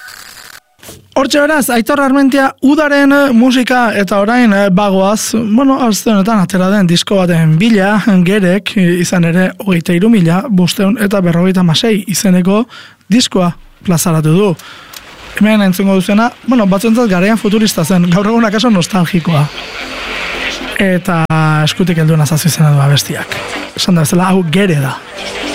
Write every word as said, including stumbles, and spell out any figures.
Hortxe beraz, Aitor Armentia udaren musika eta orain bagoaz, bueno, aste honetan atera den disko baten bila, gerek izan ere hogeita hiru mila bosteun eta berrogeita hamasei izeneko diskoa plazaratu du. Hemen entzungo duzena, bueno, batzuentzat garaian futurista zen, gaur egun akaso nostalgikoa. Eta eskutik heldu nazazio izena du abestiak. Esan da bezala, hau gere da.